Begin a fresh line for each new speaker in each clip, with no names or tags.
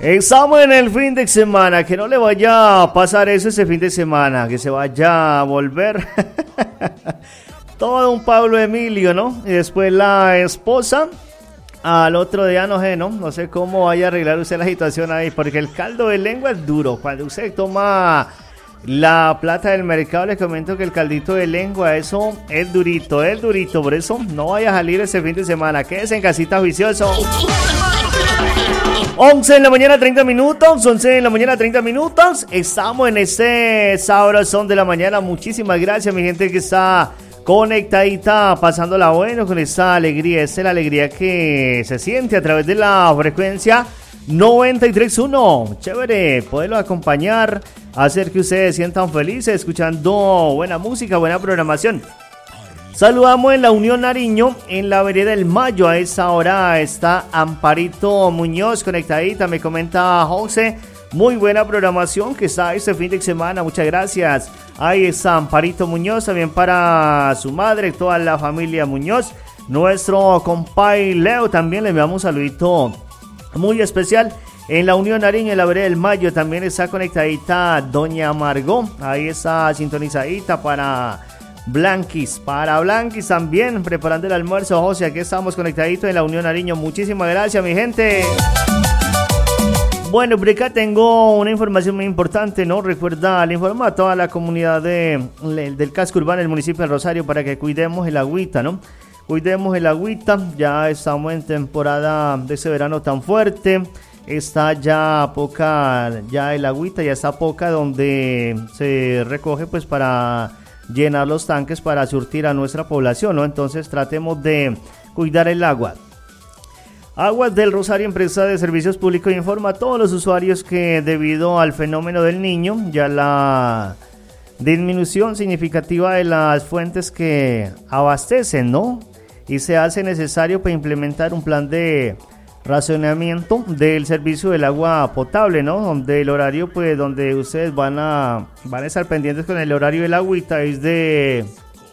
Estamos en el fin de semana, que no le vaya a pasar eso ese fin de semana, que se vaya a volver todo un Pablo Emilio, ¿no? Y después la esposa, al otro día no sé cómo vaya a arreglar usted la situación ahí, porque el caldo de lengua es duro. Cuando usted toma la plata del mercado, les comento que el caldito de lengua, eso es durito, por eso no vaya a salir ese fin de semana, quédese en casita juicioso. 11 de la mañana 30 minutos, 11 de la mañana 30 minutos, estamos en este sabrosón de la mañana. Muchísimas gracias mi gente que está conectadita, pasándola bueno con esta alegría. Esta es la alegría que se siente a través de la frecuencia 93.1, chévere, poderlo acompañar, hacer que ustedes se sientan felices escuchando buena música, buena programación. Saludamos en la Unión Nariño, en la vereda del Mayo. A esa hora está Amparito Muñoz conectadita, me comenta José. Muy buena programación que está este fin de semana, muchas gracias. Ahí está Amparito Muñoz, también para su madre, toda la familia Muñoz. Nuestro compay Leo también le enviamos un saludito muy especial. En la Unión Nariño, en la vereda del Mayo, también está conectadita Doña Margot. Ahí está sintonizadita para Blanquis también, preparando el almuerzo. José, aquí estamos conectaditos en la Unión Nariño. Muchísimas gracias, mi gente. Bueno, por acá tengo una información muy importante, ¿no? Recuerda, le informo a toda la comunidad del casco urbano del municipio de Rosario para que cuidemos el agüita, ¿no? Cuidemos el agüita, ya estamos en temporada de ese verano tan fuerte. Está ya poca, ya el agüita ya está poca donde se recoge pues para llenar los tanques para surtir a nuestra población, ¿no? Entonces tratemos de cuidar el agua. Aguas del Rosario, empresa de servicios públicos, informa a todos los usuarios que debido al fenómeno del Niño, ya la disminución significativa de las fuentes que abastecen, ¿no? Y se hace necesario para implementar un plan de racionamiento del servicio del agua potable, ¿no? Donde el horario, pues, donde ustedes van a estar pendientes con el horario del agüita es de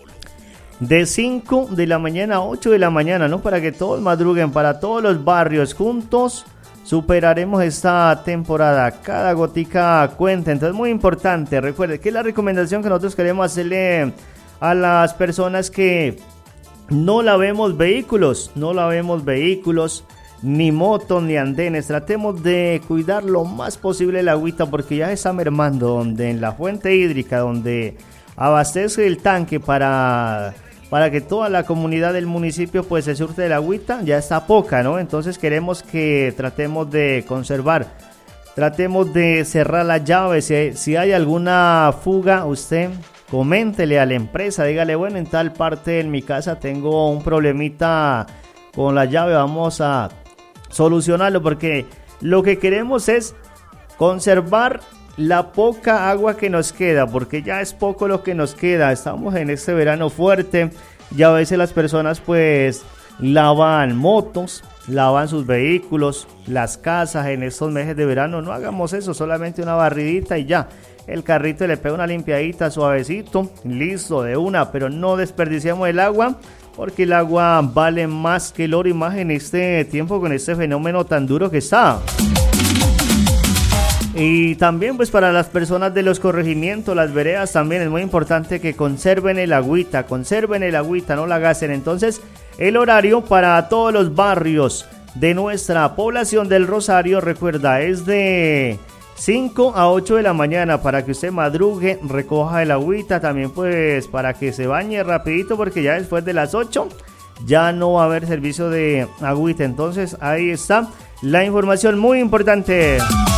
5 de la mañana a 8 de la mañana, ¿no? Para que todos madruguen, para todos los barrios juntos superaremos esta temporada. Cada gotica cuenta, entonces muy importante. Recuerde que es la recomendación que nosotros queremos hacerle a las personas que no lavemos vehículos, ni motos, ni andenes. Tratemos de cuidar lo más posible el agüita porque ya se está mermando, donde en la fuente hídrica, donde abastece el tanque para que toda la comunidad del municipio pues se surte el agüita, ya está poca, ¿no? Entonces queremos que tratemos de conservar, tratemos de cerrar la llave. Si hay alguna fuga, usted coméntele a la empresa, dígale, bueno, en tal parte de mi casa tengo un problemita con la llave, vamos a solucionarlo, porque lo que queremos es conservar la poca agua que nos queda, porque ya es poco lo que nos queda. Estamos en este verano fuerte y a veces las personas pues lavan motos, lavan sus vehículos, las casas en estos meses de verano. No hagamos eso, solamente una barridita y ya, el carrito le pega una limpiadita suavecito, listo, de una, pero no desperdiciamos el agua, porque el agua vale más que el oro, y más en este tiempo con este fenómeno tan duro que está. Y también pues para las personas de los corregimientos, las veredas, también es muy importante que conserven el agüita, no la gasten. Entonces el horario para todos los barrios de nuestra población del Rosario, recuerda, es de 5 a 8 de la mañana para que usted madrugue, recoja el agüita, también pues para que se bañe rapidito, porque ya después de las 8 ya no va a haber servicio de agüita. Entonces ahí está la información muy importante.